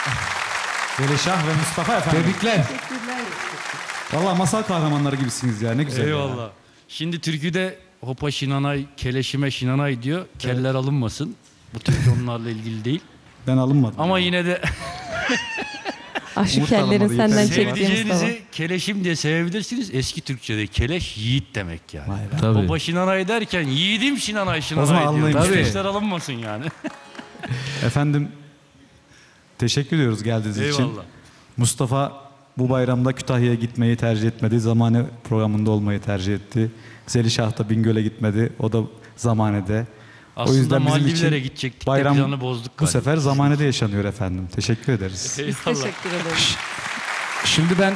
Zelişah ve Mustafa efendim. Tebrikler. Vallahi masal kahramanları gibisiniz ya, ne güzel. Eyvallah. Ya. Şimdi türküde hopa şinanay, keleşime şinanay diyor. Keller alınmasın. Bu türkü onlarla ilgili değil. Ben alınmadım. Ama ya. yine de Ah şu Umut kellerin alamadı, senden yeter. çektiği Mustafa. sevdiceğinizi keleşim diye sevebilirsiniz. Eski Türkçe'de keleş yiğit demek yani. Vay be. Tabii. Hopa şinanay derken yiğidim şinanay O şinanay zaman diyor. alınayım. Tabii. Keşler alınmasın yani. Efendim teşekkür ediyoruz geldiğiniz için. Eyvallah. Mustafa bu bayramda Kütahya'ya gitmeyi tercih etmedi. Zamane programında olmayı tercih etti. Zelişah da Bingöl'e gitmedi. O da Zamane'de. Aslında bizim Maldivlere için gidecektik de bayram planı bozduk bu galiba. sefer Zamane'de yaşanıyor efendim. Teşekkür ederiz. Biz teşekkür ederiz. Şimdi ben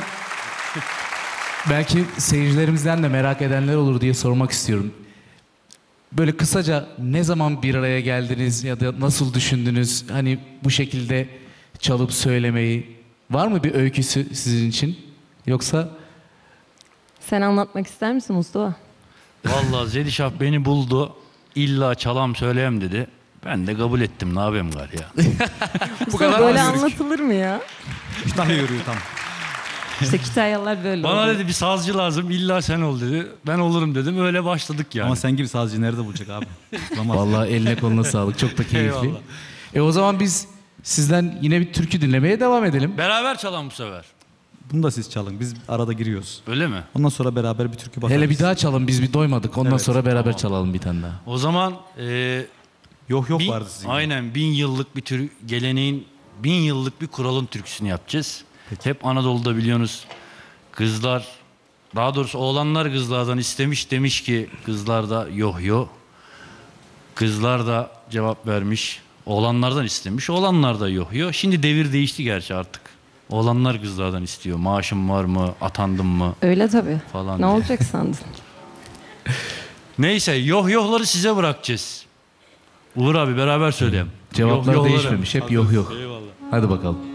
belki seyircilerimizden de merak edenler olur diye sormak istiyorum. Böyle kısaca ne zaman bir araya geldiniz ya da nasıl düşündünüz? Hani bu şekilde çalıp söylemeyi var mı bir öyküsü sizin için? Yoksa Sen anlatmak ister misin Mustafa? Vallahi Zelişah beni buldu. İlla çalam söyleyeyim dedi. Ben de kabul ettim. Ne yapayım gar ya. Mustafa böyle anlatılır mı ya? Kütahya yürüyor tam. İşte Kütahyalılar böyle Bana oluyor. dedi bir sazcı lazım. İlla sen ol dedi. Ben olurum dedim. Öyle başladık yani. Ama sen gibi sazcı nerede bulacak abi? Bulamaz. vallahi eline koluna sağlık. Çok da keyifli. Eyvallah. O zaman biz sizden yine bir türkü dinlemeye devam edelim. Beraber çalalım bu sefer. Bunu da siz çalın. Biz arada giriyoruz. Öyle mi? Ondan sonra beraber bir türkü bakarız. Hele bir daha çalın, biz bir doymadık. Ondan Evet, sonra beraber tamam. çalalım bir tane daha. O zaman Yok vardı sizin. aynen 1000 yıllık bir tür geleneğin 1000 yıllık bir kuralın türküsünü yapacağız. Hep Anadolu'da biliyorsunuz kızlar, daha doğrusu oğlanlar kızlardan istemiş, demiş ki kızlar da yo. Kızlar da cevap vermiş. Oğlanlardan istemiş. Oğlanlar da yo. Şimdi devir değişti gerçi artık. Oğlanlar kızlardan istiyor. Maaşım var mı? Atandım mı? Öyle tabii. Falan Ne diye. olacak sandın? Neyse yohları size bırakacağız. Uğur abi beraber söyleyelim. Cevaplar Yohları. değişmemiş. Hep yok. Eyvallah. Hadi bakalım.